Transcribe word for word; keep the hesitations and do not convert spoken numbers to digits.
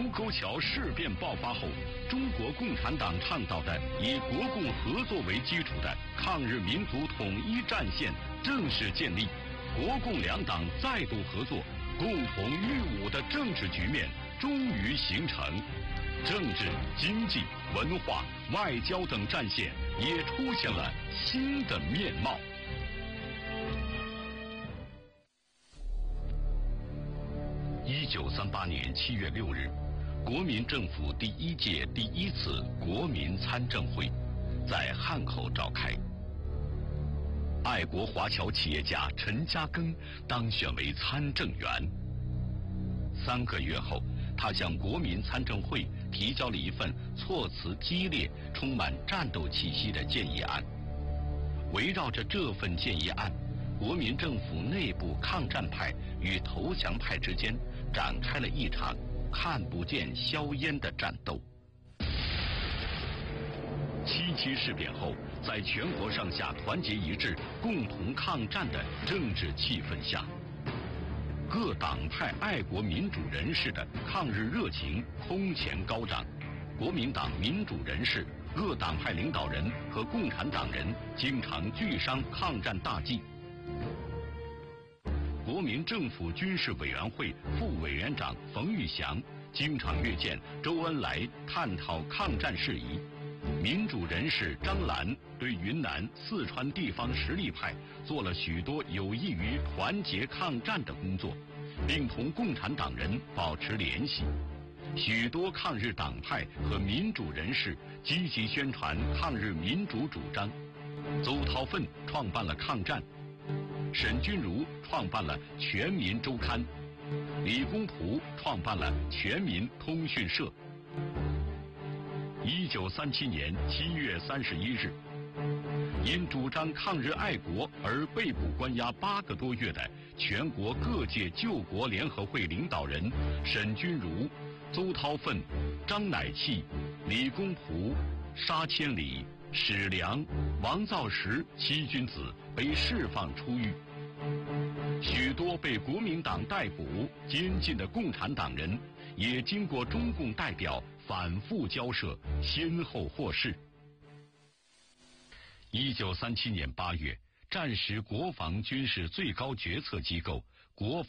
沟桥事变爆发后，中国共产党倡导的以国共合作为基础的抗日民族统一战线正式建立，国共两党再度合作，共同御侮的政治局面终于形成，政治、经济、文化、外交等战线也出现了新的面貌。一九三八年七月六日，国民政府第一届第一次国民参政会在汉口召开。爱国华侨企业家陈嘉庚当选为参政员。三个月后，他向国民参政会提交了一份措辞激烈、充满战斗气息的建议案。围绕着这份建议案，国民政府内部抗战派与投降派之间展开了一场看不见硝烟的战斗。七七事变后，在全国上下团结一致、共同抗战的政治气氛下，各党派爱国民主人士的抗日热情空前高涨。国民党民主人士、各党派领导人和共产党人经常聚商抗战大计。国民政府军事委员会副委员长冯玉祥经常约见周恩来探讨抗战事宜。民主人士张澜对云南、四川地方实力派做了许多有益于团结抗战的工作，并同共产党人保持联系。许多抗日党派和民主人士积极宣传抗日民主主张。邹韬奋创办了抗战，沈钧儒创办了《全民周刊》，李公朴创办了《全民通讯社》。一九三七年七月三十一日，因主张抗日爱国而被捕关押八个多月的全国各界救国联合会领导人沈钧儒、邹韬奋、张乃器、李公朴、沙千里、史良、王造时七君子被释放出狱。许多被国民党逮捕、监禁的共产党人，也经过中共代表反复交涉，先后获释。一九三七年八月，战时国防军事最高决策机构国